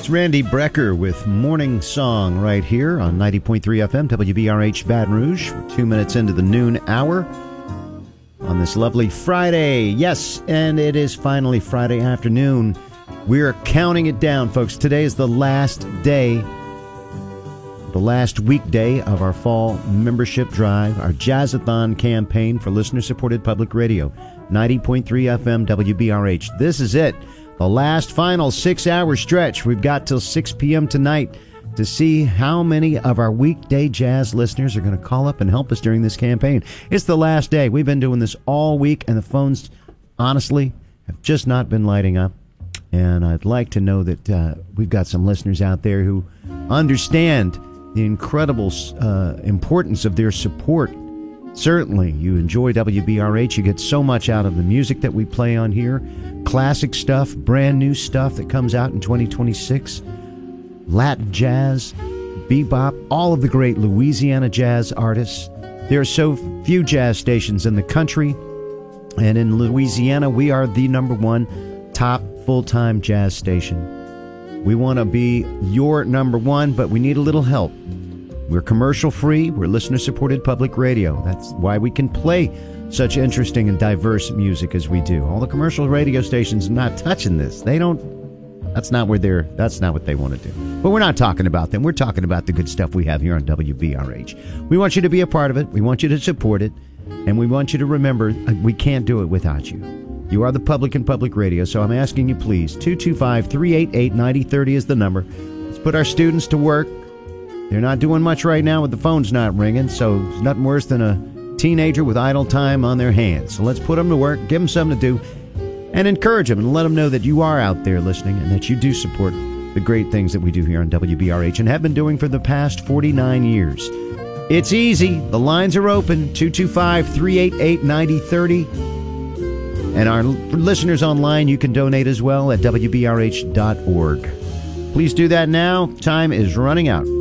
It's Randy Brecker with Morning Song right here on 90.3 FM, WBRH Baton Rouge. We're 2 minutes into the noon hour on this lovely Friday. Yes, and it is finally Friday afternoon. We're counting it down, folks. Today is the last day, the last weekday of our fall membership drive, our Jazzathon campaign for listener-supported public radio. 90.3 FM, WBRH. This is it. The last final 6-hour stretch. We've got till 6 p.m. tonight to see how many of our weekday jazz listeners are going to call up and help us during this campaign. It's the last day. We've been doing this all week, and the phones, honestly, have just not been lighting up. And I'd like to know that we've got some listeners out there who understand the incredible importance of their support. Certainly, you enjoy WBRH. You get so much out of the music that we play on here. Classic stuff, brand new stuff that comes out in 2026. Latin jazz, bebop, all of the great Louisiana jazz artists. There are so few jazz stations in the country. And in Louisiana, we are the #1 top full-time jazz station. We want to be your #1, but we need a little help. We're commercial-free. We're listener-supported public radio. That's why we can play such interesting and diverse music as we do. All the commercial radio stations are not touching this. They don't. That's not what they want to do. But we're not talking about them. We're talking about the good stuff we have here on WBRH. We want you to be a part of it. We want you to support it. And we want you to remember, we can't do it without you. You are the public and public radio, so I'm asking you, please, 225-388-9030 is the number. Let's put our students to work. They're not doing much right now with the phones not ringing, so it's nothing worse than a teenager with idle time on their hands. So let's put them to work, give them something to do, and encourage them and let them know that you are out there listening and that you do support the great things that we do here on WBRH and have been doing for the past 49 years. It's easy. The lines are open, 225-388-9030. And our listeners online, you can donate as well at WBRH.org. Please do that now. Time is running out.